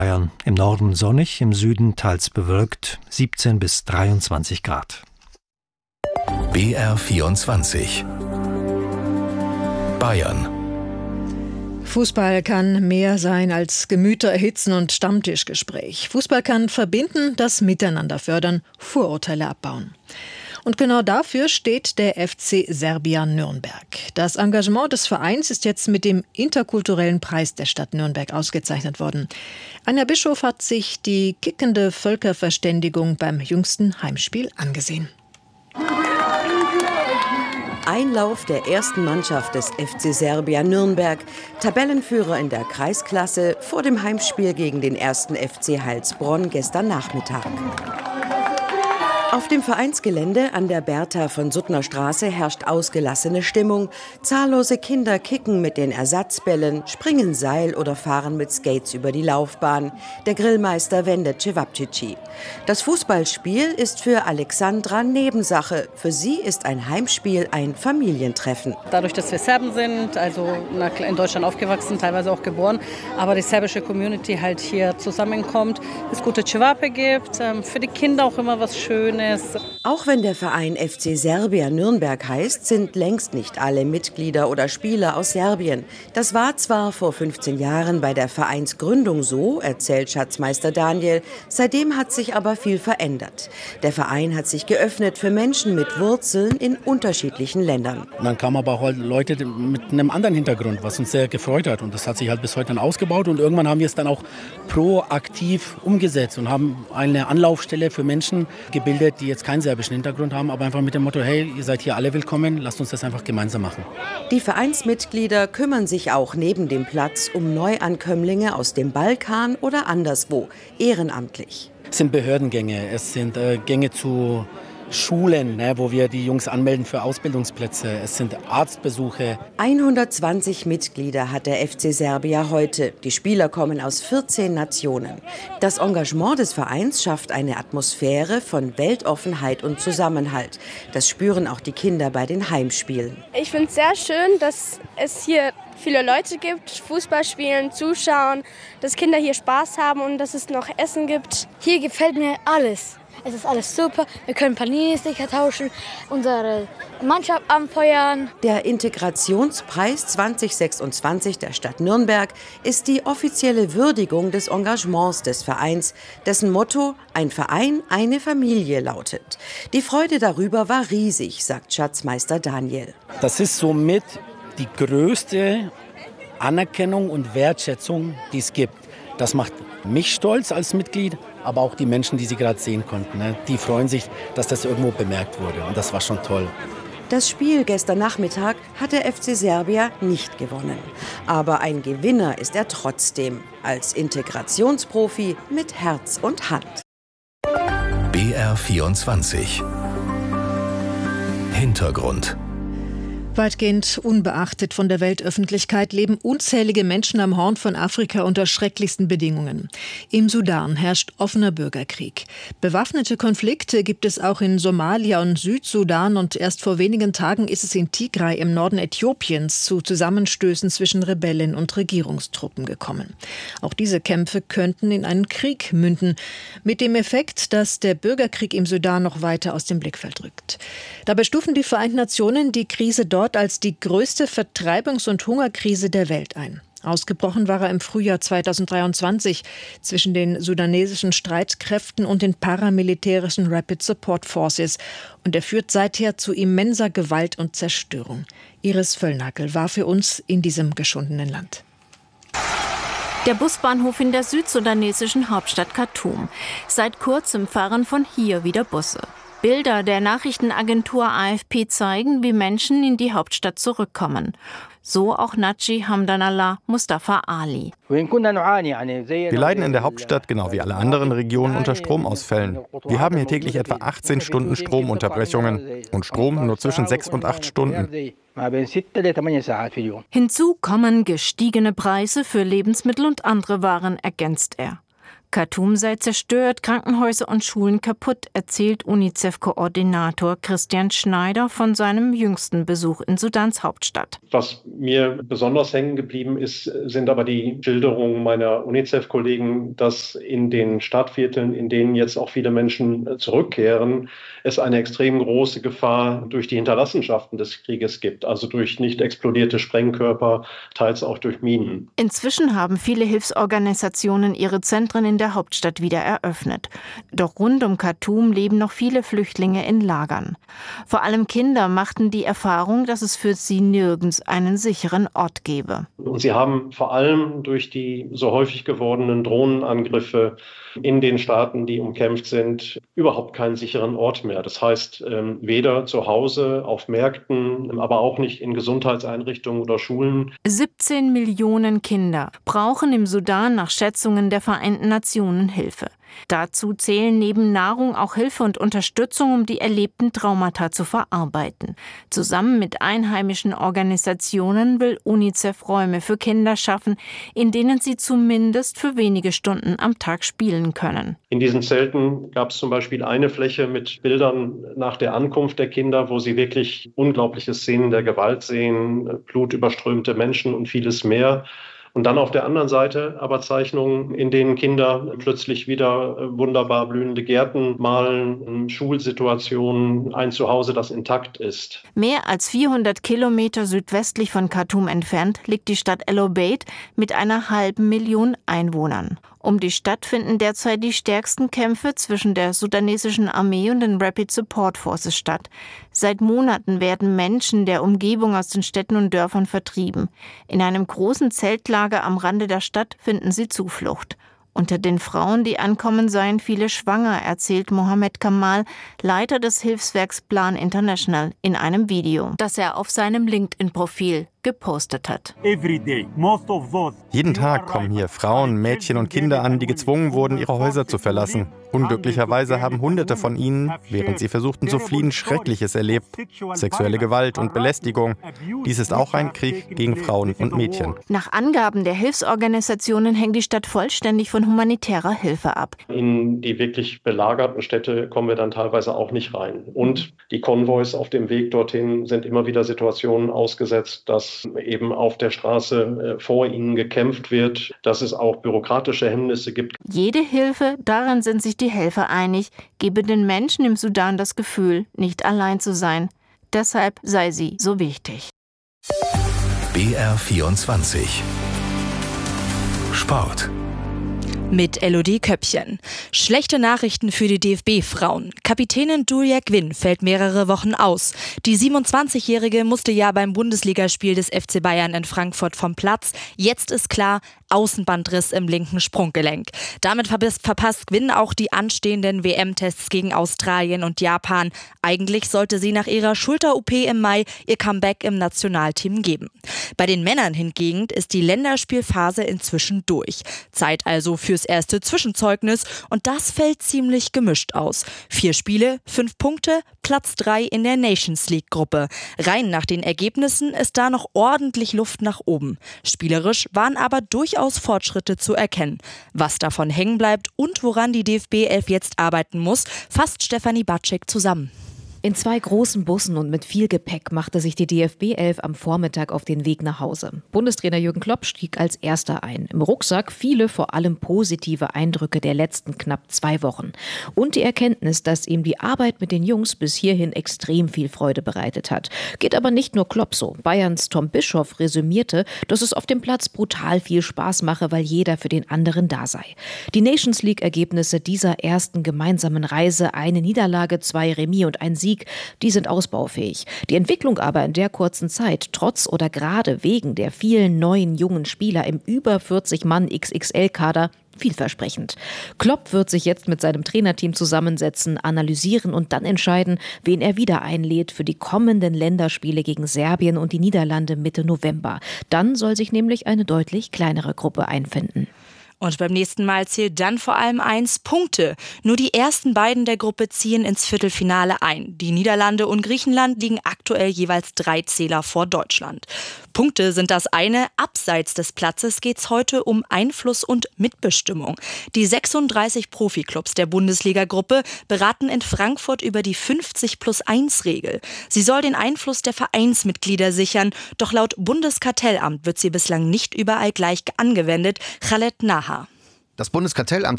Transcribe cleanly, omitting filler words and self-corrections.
Bayern. Im Norden sonnig, im Süden teils bewölkt, 17 bis 23 Grad. BR24 Bayern. Fußball kann mehr sein als Gemüter erhitzen und Stammtischgespräch. Fußball kann verbinden, das Miteinander fördern, Vorurteile abbauen. Und genau dafür steht der FC Serbia Nürnberg. Das Engagement des Vereins ist jetzt mit dem interkulturellen Preis der Stadt Nürnberg ausgezeichnet worden. Anja Bischof hat sich die kickende Völkerverständigung beim jüngsten Heimspiel angesehen. Einlauf der ersten Mannschaft des FC Serbia Nürnberg, Tabellenführer in der Kreisklasse, vor dem Heimspiel gegen den 1. FC Heilsbronn gestern Nachmittag. Auf dem Vereinsgelände an der Bertha von Suttner Straße herrscht ausgelassene Stimmung. Zahllose Kinder kicken mit den Ersatzbällen, springen Seil oder fahren mit Skates über die Laufbahn. Der Grillmeister wendet Cevapcici. Das Fußballspiel ist für Alexandra Nebensache. Für sie ist ein Heimspiel ein Familientreffen. Dadurch, dass wir Serben sind, also in Deutschland aufgewachsen, teilweise auch geboren, aber die serbische Community halt hier zusammenkommt, es gute Cevape gibt, für die Kinder auch immer was Schönes. Auch wenn der Verein FC Serbia Nürnberg heißt, sind längst nicht alle Mitglieder oder Spieler aus Serbien. Das war zwar vor 15 Jahren bei der Vereinsgründung so, erzählt Schatzmeister Daniel, seitdem hat sich aber viel verändert. Der Verein hat sich geöffnet für Menschen mit Wurzeln in unterschiedlichen Ländern. Dann kamen aber auch Leute mit einem anderen Hintergrund, was uns sehr gefreut hat. Und das hat sich halt bis heute dann ausgebaut. Und irgendwann haben wir es dann auch proaktiv umgesetzt und haben eine Anlaufstelle für Menschen gebildet, die jetzt keinen serbischen Hintergrund haben, aber einfach mit dem Motto, hey, ihr seid hier alle willkommen, lasst uns das einfach gemeinsam machen. Die Vereinsmitglieder kümmern sich auch neben dem Platz um Neuankömmlinge aus dem Balkan oder anderswo, ehrenamtlich. Es sind Behördengänge, es sind Gänge zu Schulen, wo wir die Jungs anmelden für Ausbildungsplätze. Es sind Arztbesuche. 120 Mitglieder hat der FC Serbia heute. Die Spieler kommen aus 14 Nationen. Das Engagement des Vereins schafft eine Atmosphäre von Weltoffenheit und Zusammenhalt. Das spüren auch die Kinder bei den Heimspielen. Ich finde es sehr schön, dass es hier viele Leute gibt, Fußball spielen, zuschauen, dass Kinder hier Spaß haben und dass es noch Essen gibt. Hier gefällt mir alles. Es ist alles super. Wir können Panini-Sticker tauschen, unsere Mannschaft anfeuern. Der Integrationspreis 2026 der Stadt Nürnberg ist die offizielle Würdigung des Engagements des Vereins, dessen Motto „Ein Verein, eine Familie“ lautet. Die Freude darüber war riesig, sagt Schatzmeister Daniel. Das ist somit die größte Anerkennung und Wertschätzung, die es gibt. Das macht mich stolz als Mitglied, aber auch die Menschen, die Sie gerade sehen konnten. Die freuen sich, dass das irgendwo bemerkt wurde. Und das war schon toll. Das Spiel gestern Nachmittag hat der FC Serbia nicht gewonnen. Aber ein Gewinner ist er trotzdem. Als Integrationsprofi mit Herz und Hand. BR24 Hintergrund. Weitgehend unbeachtet von der Weltöffentlichkeit leben unzählige Menschen am Horn von Afrika unter schrecklichsten Bedingungen. Im Sudan herrscht offener Bürgerkrieg. Bewaffnete Konflikte gibt es auch in Somalia und Südsudan und erst vor wenigen Tagen ist es in Tigray im Norden Äthiopiens zu Zusammenstößen zwischen Rebellen und Regierungstruppen gekommen. Auch diese Kämpfe könnten in einen Krieg münden, mit dem Effekt, dass der Bürgerkrieg im Sudan noch weiter aus dem Blickfeld rückt. Dabei stufen die Vereinten Nationen die Krise dort als die größte Vertreibungs- und Hungerkrise der Welt ein. Ausgebrochen war er im Frühjahr 2023 zwischen den sudanesischen Streitkräften und den paramilitärischen Rapid Support Forces. Und er führt seither zu immenser Gewalt und Zerstörung. Iris Völlnagel war für uns in diesem geschundenen Land. Der Busbahnhof in der südsudanesischen Hauptstadt Khartoum. Seit kurzem fahren von hier wieder Busse. Bilder der Nachrichtenagentur AFP zeigen, wie Menschen in die Hauptstadt zurückkommen. So auch Naji Hamdanallah Mustafa Ali. Wir leiden in der Hauptstadt, genau wie alle anderen Regionen, unter Stromausfällen. Wir haben hier täglich etwa 18 Stunden Stromunterbrechungen und Strom nur zwischen 6 und 8 Stunden. Hinzu kommen gestiegene Preise für Lebensmittel und andere Waren, ergänzt er. Khartoum sei zerstört, Krankenhäuser und Schulen kaputt, erzählt UNICEF-Koordinator Christian Schneider von seinem jüngsten Besuch in Sudans Hauptstadt. Was mir besonders hängen geblieben ist, sind aber die Schilderungen meiner UNICEF-Kollegen, dass in den Stadtvierteln, in denen jetzt auch viele Menschen zurückkehren, es eine extrem große Gefahr durch die Hinterlassenschaften des Krieges gibt, also durch nicht explodierte Sprengkörper, teils auch durch Minen. Inzwischen haben viele Hilfsorganisationen ihre Zentren in der Hauptstadt wieder eröffnet. Doch rund um Khartoum leben noch viele Flüchtlinge in Lagern. Vor allem Kinder machten die Erfahrung, dass es für sie nirgends einen sicheren Ort gebe. Und sie haben vor allem durch die so häufig gewordenen Drohnenangriffe in den Staaten, die umkämpft sind, überhaupt keinen sicheren Ort mehr. Das heißt, weder zu Hause, auf Märkten, aber auch nicht in Gesundheitseinrichtungen oder Schulen. 17 Millionen Kinder brauchen im Sudan nach Schätzungen der Vereinten Nationen Hilfe. Dazu zählen neben Nahrung auch Hilfe und Unterstützung, um die erlebten Traumata zu verarbeiten. Zusammen mit einheimischen Organisationen will UNICEF Räume für Kinder schaffen, in denen sie zumindest für wenige Stunden am Tag spielen können. In diesen Zelten gab es zum Beispiel eine Fläche mit Bildern nach der Ankunft der Kinder, wo sie wirklich unglaubliche Szenen der Gewalt sehen, blutüberströmte Menschen und vieles mehr. Und dann auf der anderen Seite aber Zeichnungen, in denen Kinder plötzlich wieder wunderbar blühende Gärten malen, Schulsituationen, ein Zuhause, das intakt ist. Mehr als 400 Kilometer südwestlich von Khartoum entfernt liegt die Stadt El Obeid mit einer 500.000 Einwohnern. Um die Stadt finden derzeit die stärksten Kämpfe zwischen der sudanesischen Armee und den Rapid Support Forces statt. Seit Monaten werden Menschen der Umgebung aus den Städten und Dörfern vertrieben. In einem großen Zeltlager am Rande der Stadt finden sie Zuflucht. Unter den Frauen, die ankommen, seien viele schwanger, erzählt Mohammed Kamal, Leiter des Hilfswerks Plan International, in einem Video, das er auf seinem LinkedIn-Profil gepostet hat. Jeden Tag kommen hier Frauen, Mädchen und Kinder an, die gezwungen wurden, ihre Häuser zu verlassen. Unglücklicherweise haben Hunderte von ihnen, während sie versuchten zu fliehen, Schreckliches erlebt. Sexuelle Gewalt und Belästigung. Dies ist auch ein Krieg gegen Frauen und Mädchen. Nach Angaben der Hilfsorganisationen hängt die Stadt vollständig von humanitärer Hilfe ab. In die wirklich belagerten Städte kommen wir dann teilweise auch nicht rein. Und die Konvois auf dem Weg dorthin sind immer wieder Situationen ausgesetzt, dass eben auf der Straße vor ihnen gekämpft wird, dass es auch bürokratische Hemmnisse gibt. Jede Hilfe, darin sind sich die Helfer einig, gebe den Menschen im Sudan das Gefühl, nicht allein zu sein. Deshalb sei sie so wichtig. BR24 Sport. Mit Elodie Köppchen. Schlechte Nachrichten für die DFB-Frauen. Kapitänin Julia Gwynn fällt mehrere Wochen aus. Die 27-Jährige musste ja beim Bundesligaspiel des FC Bayern in Frankfurt vom Platz. Jetzt ist klar, Außenbandriss im linken Sprunggelenk. Damit verpasst Gwynn auch die anstehenden WM-Tests gegen Australien und Japan. Eigentlich sollte sie nach ihrer Schulter-OP im Mai ihr Comeback im Nationalteam geben. Bei den Männern hingegen ist die Länderspielphase inzwischen durch. Zeit also fürs erste Zwischenzeugnis und das fällt ziemlich gemischt aus. 4 Spiele, 5 Punkte, Platz 3 in der Nations League-Gruppe. Rein nach den Ergebnissen ist da noch ordentlich Luft nach oben. Spielerisch waren aber durchaus Fortschritte zu erkennen. Was davon hängen bleibt und woran die DFB 11 jetzt arbeiten muss, fasst Stefanie Batschek zusammen. In 2 großen Bussen und mit viel Gepäck machte sich die DFB 11 am Vormittag auf den Weg nach Hause. Bundestrainer Jürgen Klopp stieg als Erster ein. Im Rucksack viele vor allem positive Eindrücke der letzten knapp 2 Wochen. Und die Erkenntnis, dass ihm die Arbeit mit den Jungs bis hierhin extrem viel Freude bereitet hat. Geht aber nicht nur Klopp so. Bayerns Tom Bischoff resümierte, dass es auf dem Platz brutal viel Spaß mache, weil jeder für den anderen da sei. Die Nations League-Ergebnisse dieser ersten gemeinsamen Reise, eine Niederlage, 2 Remis und ein Sieg, die sind ausbaufähig. Die Entwicklung aber in der kurzen Zeit, trotz oder gerade wegen der vielen neuen jungen Spieler im über 40-Mann XXL-Kader, vielversprechend. Klopp wird sich jetzt mit seinem Trainerteam zusammensetzen, analysieren und dann entscheiden, wen er wieder einlädt für die kommenden Länderspiele gegen Serbien und die Niederlande Mitte November. Dann soll sich nämlich eine deutlich kleinere Gruppe einfinden. Und beim nächsten Mal zählt dann vor allem eins: Punkte. Nur die ersten beiden der Gruppe ziehen ins Viertelfinale ein. Die Niederlande und Griechenland liegen aktuell jeweils 3 Zähler vor Deutschland. Punkte sind das eine. Abseits des Platzes geht es heute um Einfluss und Mitbestimmung. Die 36 Profiklubs der Bundesliga-Gruppe beraten in Frankfurt über die 50+1-Regel. Sie soll den Einfluss der Vereinsmitglieder sichern, doch laut Bundeskartellamt wird sie bislang nicht überall gleich angewendet. Khaled Naha. Das Bundeskartellamt